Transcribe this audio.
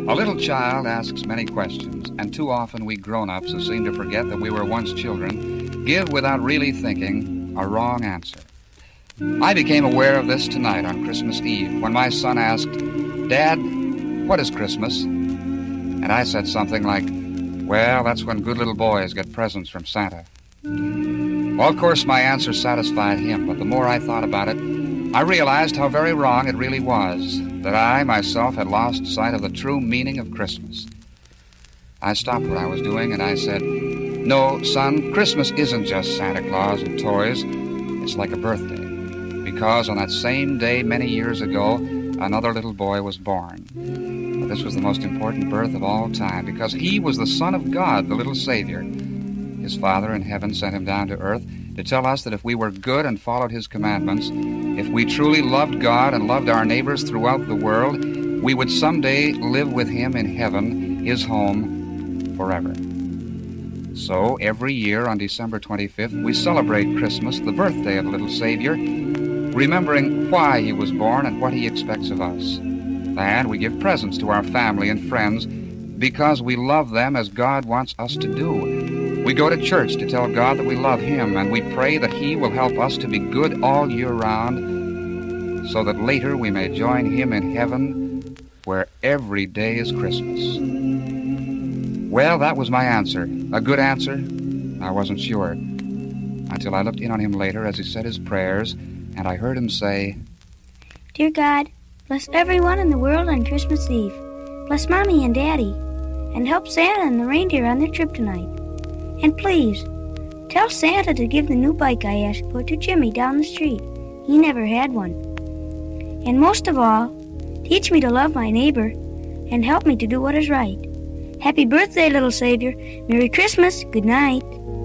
A little child asks many questions, and too often we grown-ups who seem to forget that we were once children give, without really thinking, a wrong answer. I became aware of this tonight on Christmas Eve when my son asked, "Dad, what is Christmas?" And I said something like, "Well, that's when good little boys get presents from Santa." Well, of course, my answer satisfied him, but the more I thought about it, I realized how very wrong it really was, that I, myself, had lost sight of the true meaning of Christmas. I stopped what I was doing and I said, "No, son, Christmas isn't just Santa Claus and toys. It's like a birthday, because on that same day many years ago, another little boy was born. But this was the most important birth of all time, because he was the Son of God, the little Savior. His Father in heaven sent him down to earth to tell us that if we were good and followed his commandments, if we truly loved God and loved our neighbors throughout the world, we would someday live with him in heaven, his home, forever." So every year on December 25th, we celebrate Christmas, the birthday of the little Savior, remembering why he was born and what he expects of us. And we give presents to our family and friends because we love them as God wants us to do. We go to church to tell God that we love him, and we pray that he will help us to be good all year round so that later we may join him in heaven where every day is Christmas. Well, that was my answer. A good answer? I wasn't sure, until I looked in on him later as he said his prayers, and I heard him say, "Dear God, bless everyone in the world on Christmas Eve. Bless Mommy and Daddy, and help Santa and the reindeer on their trip tonight. And please, tell Santa to give the new bike I asked for to Jimmy down the street. He never had one. And most of all, teach me to love my neighbor and help me to do what is right. Happy birthday, little Savior. Merry Christmas. Good night."